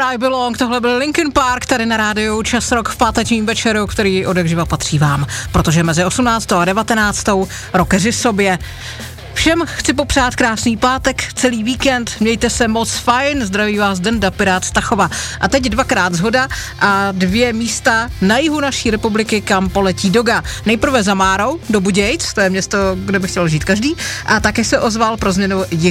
Where I Belong, tohle byl Linkin Park tady na rádiu Čas Rock v pátečním večeru, který odjakživa patří vám, protože mezi 18. a 19. rockeři sobě. Všem chci popřát krásný pátek, celý víkend, mějte se moc fajn, zdraví vás Denda, Pirát Stachova. A teď 2x shoda a 2 místa na jihu naší republiky, kam poletí Doga. Nejprve za Márou do Budějc, to je město, kde by chtěl žít každý, a také se ozval pro změnu